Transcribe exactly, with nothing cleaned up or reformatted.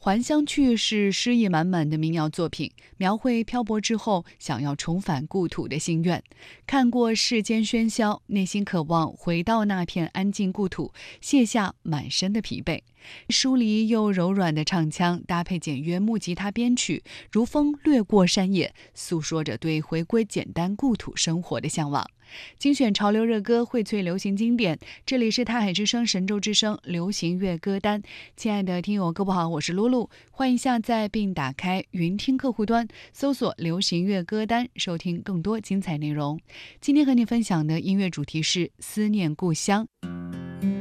还乡去》是诗意满满的民谣作品，描绘漂泊之后想要重返故土的心愿。看过世间喧嚣，内心渴望回到那片安静故土，卸下满身的疲惫。疏离又柔软的唱腔，搭配简约木吉他编曲，如风掠过山野，诉说着对回归简单故土生活的向往。精选潮流热歌，荟萃流行经典，这里是泰海之声神州之声流行乐歌单。亲爱的听友各位好，我是露露，欢迎下载并打开云听客户端，搜索流行乐歌单，收听更多精彩内容。今天和你分享的音乐主题是思念故乡。